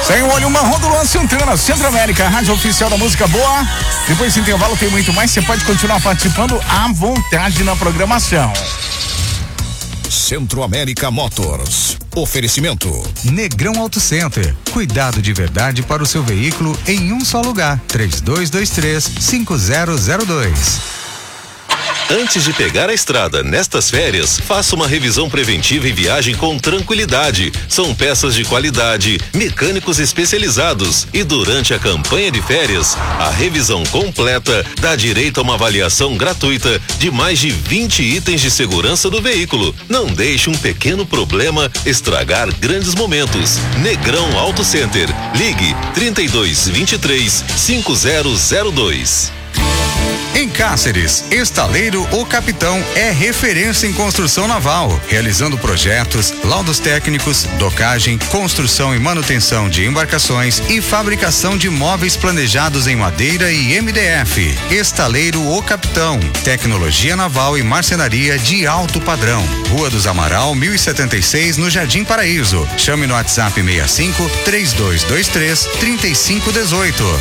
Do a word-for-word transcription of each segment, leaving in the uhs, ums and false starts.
Sem o olho marrom do Luan Santana, Centro América, rádio oficial da música boa. Depois do intervalo tem muito mais, você pode continuar participando à vontade na programação. Centro América Motors. Oferecimento Negrão Auto Center. Cuidado de verdade para o seu veículo em um só lugar. três dois dois três, cinco zero zero dois. Antes de pegar a estrada nestas férias, faça uma revisão preventiva e viagem com tranquilidade. São peças de qualidade, mecânicos especializados e durante a campanha de férias, a revisão completa dá direito a uma avaliação gratuita de mais de vinte itens de segurança do veículo. Não deixe um pequeno problema estragar grandes momentos. Negrão Auto Center. Ligue trinta e dois, vinte e três, cinco zero zero dois. Em Cáceres, Estaleiro O Capitão é referência em construção naval, realizando projetos, laudos técnicos, docagem, construção e manutenção de embarcações e fabricação de móveis planejados em madeira e M D F. Estaleiro O Capitão, tecnologia naval e marcenaria de alto padrão. Rua dos Amaral, mil e setenta e seis, no Jardim Paraíso. Chame no WhatsApp seis cinco, três dois dois três, três cinco um oito.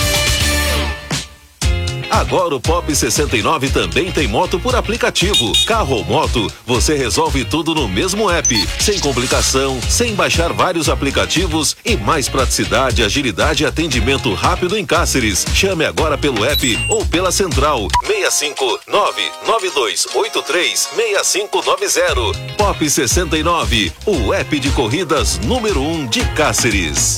Agora o Pop sessenta e nove também tem moto por aplicativo. Carro ou moto, você resolve tudo no mesmo app. Sem complicação, sem baixar vários aplicativos e mais praticidade, agilidade e atendimento rápido em Cáceres. Chame agora pelo app ou pela central seis cinco nove nove dois oito três seis cinco nove zero. Pop sessenta e nove, o app de corridas número um de Cáceres.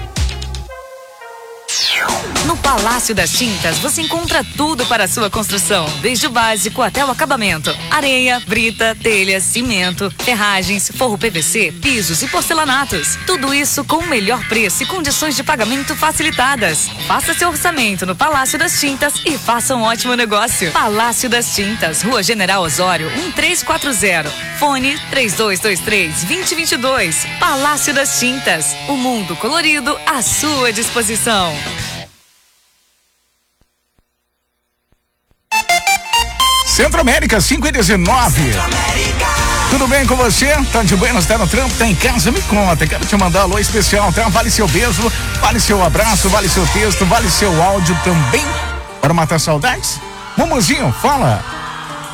No Palácio das Tintas você encontra tudo para a sua construção, desde o básico até o acabamento: areia, brita, telha, cimento, ferragens, forro P V C, pisos e porcelanatos. Tudo isso com o melhor preço e condições de pagamento facilitadas. Faça seu orçamento no Palácio das Tintas e faça um ótimo negócio. Palácio das Tintas, Rua General Osório, um três quatro zero. Fone três dois dois três, dois zero dois dois. Palácio das Tintas, o mundo colorido à sua disposição. Centro América, cinco e dezenove. Tudo bem com você? Tá de Buenos, tá no trampo, tá em casa? Me conta, quero te mandar um alô especial, tá? Vale seu beijo, vale seu abraço, vale seu texto, vale seu áudio também. Para matar saudades? Mumuzinho, fala.